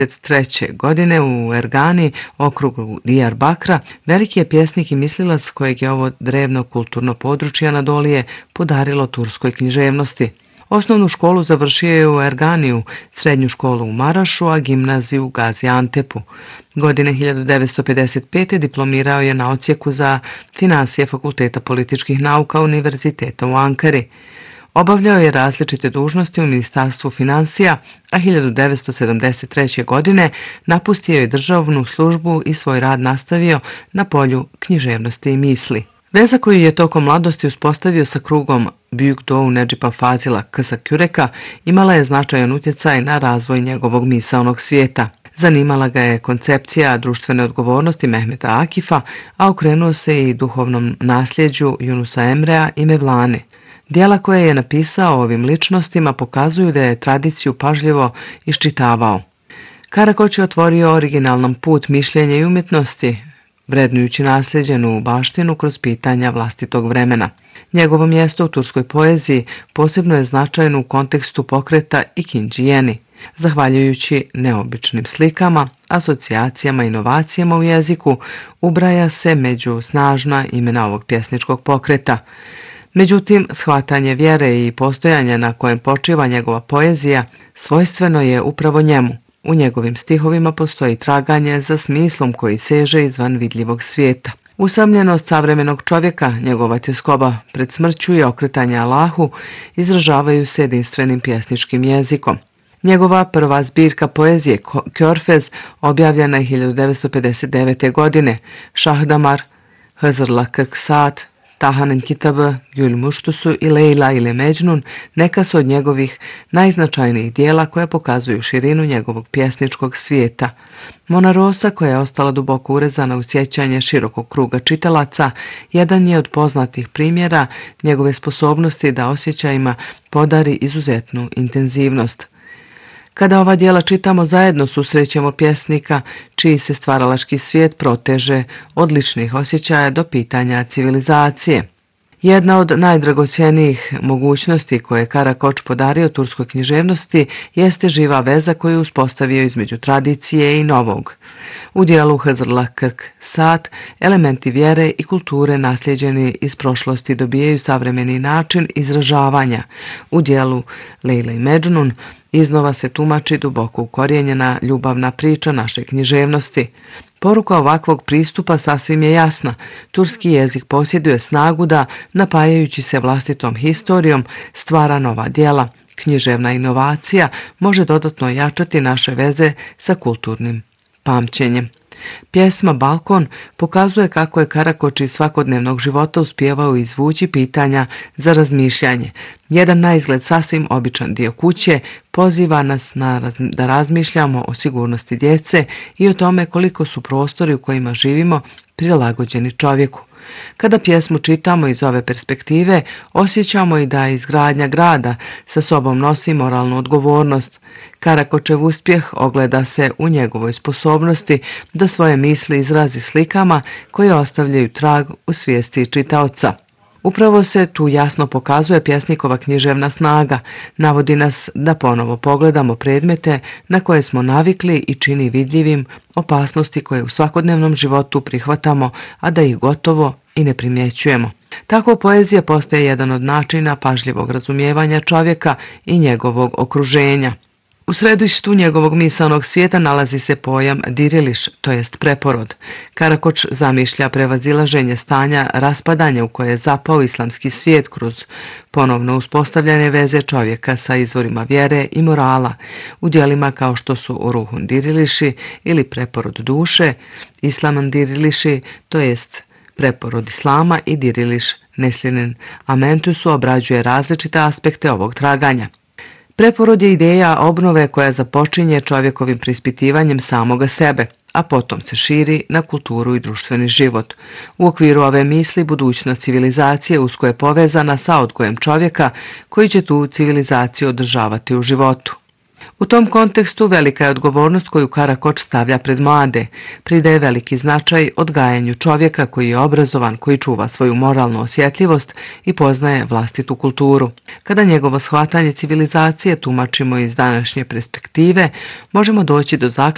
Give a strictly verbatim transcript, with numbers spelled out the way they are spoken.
treće. godine u Ergani, okrugu Diyarbakra, veliki je pjesnik i mislilac kojeg je ovo drevno kulturno područje Anadolije podarilo turskoj književnosti. Osnovnu školu završio je u Erganiju, srednju školu u Marašu, a gimnaziju u Gaziantepu. Godine hiljadu devetsto pedeset pete. diplomirao je na odsjeku za finansije Fakulteta političkih nauka Univerziteta u Ankari. Obavljao je različite dužnosti u Ministarstvu financija, a hiljadu devetsto sedamdeset treće. godine napustio je državnu službu i svoj rad nastavio na polju književnosti i misli. Veza koju je tokom mladosti uspostavio sa krugom Büyük Doğu Nedžipa Fazila Kısaküreka imala je značajan utjecaj na razvoj njegovog misaonog svijeta. Zanimala ga je koncepcija društvene odgovornosti Mehmeta Akifa, a okrenuo se i duhovnom nasljeđu Yunusa Emrea i Mevlane. Dijela koje je napisao o ovim ličnostima pokazuju da je tradiciju pažljivo iščitavao. Karakoč je otvorio originalan put mišljenja i umjetnosti, vrednujući nasljeđenu baštinu kroz pitanja vlastitog vremena. Njegovo mjesto u turskoj poeziji posebno je značajno u kontekstu pokreta ikinđijeni. Zahvaljujući neobičnim slikama, asocijacijama i inovacijama u jeziku, ubraja se među snažna imena ovog pjesničkog pokreta. Međutim, shvatanje vjere i postojanja na kojem počiva njegova poezija svojstveno je upravo njemu. U njegovim stihovima postoji traganje za smislom koji seže izvan vidljivog svijeta. Usamljenost savremenog čovjeka, njegova tjeskoba pred smrću i okretanje Allahu izražavaju se jedinstvenim pjesničkim jezikom. Njegova prva zbirka poezije Körfez objavljena je hiljadu devetsto pedeset devete. godine. Šahdamar, Hızırla kırk saat, Tahan'ın kitabı, Gül Muštusu i Lejla ili Međnun neka su od njegovih najznačajnijih dijela koja pokazuju širinu njegovog pjesničkog svijeta. Mona Rosa, koja je ostala duboko urezana u sjećanje širokog kruga čitalaca, jedan je od poznatih primjera njegove sposobnosti da osjećajima podari izuzetnu intenzivnost. Kada ova dijela čitamo, zajedno susrećemo pjesnika čiji se stvaralački svijet proteže od ličnih osjećaja do pitanja civilizacije. Jedna od najdragocjenijih mogućnosti koje je Karakoč podario turskoj književnosti jeste živa veza koju je uspostavio između tradicije i novog. U dijelu Hızırla kırk saat elementi vjere i kulture nasljeđeni iz prošlosti dobijaju savremeni način izražavanja. U dijelu Lejla i Međnun iznova se tumači duboko ukorijenjena ljubavna priča naše književnosti. Poruka ovakvog pristupa sasvim je jasna. Turski jezik posjeduje snagu da, napajajući se vlastitom historijom, stvara nova djela. Književna inovacija može dodatno jačati naše veze sa kulturnim pamćenjem. Pjesma Balkon pokazuje kako je Karakoč iz svakodnevnog života uspijevao izvući pitanja za razmišljanje. Jedan naizgled sasvim običan dio kuće poziva nas na raz, da razmišljamo o sigurnosti djece i o tome koliko su prostori u kojima živimo prilagođeni čovjeku. Kada pjesmu čitamo iz ove perspektive, osjećamo i da izgradnja grada sa sobom nosi moralnu odgovornost. Karakočev uspjeh ogleda se u njegovoj sposobnosti da svoje misli izrazi slikama koje ostavljaju trag u svijesti čitaoca. Upravo se tu jasno pokazuje pjesnikova književna snaga, navodi nas da ponovo pogledamo predmete na koje smo navikli i čini vidljivim opasnosti koje u svakodnevnom životu prihvatamo, a da ih gotovo i ne primjećujemo. Tako poezija postaje jedan od načina pažljivog razumijevanja čovjeka i njegovog okruženja. U središtu njegovog misaonog svijeta nalazi se pojam diriliš, to jest preporod. Karakoč zamišlja prevazilaženje stanja raspadanja u koje je zapao islamski svijet kroz ponovno uspostavljanje veze čovjeka sa izvorima vjere i morala. U djelima kao što su Ruhun diriliši ili preporod duše, Islaman diriliši, to jest preporod islama i diriliš Neslinin Amentusu obrađuje različite aspekte ovog traganja. Preporod je ideja obnove koja započinje čovjekovim preispitivanjem samoga sebe, a potom se širi na kulturu i društveni život. U okviru ove misli budućnost civilizacije usko je povezana sa odgojem čovjeka koji će tu civilizaciju održavati u životu. U tom kontekstu velika je odgovornost koju Karakoč stavlja pred mlade, pridaje veliki značaj odgajanju čovjeka koji je obrazovan, koji čuva svoju moralnu osjetljivost i poznaje vlastitu kulturu. Kada njegovo shvatanje civilizacije tumačimo iz današnje perspektive, možemo doći do zaključka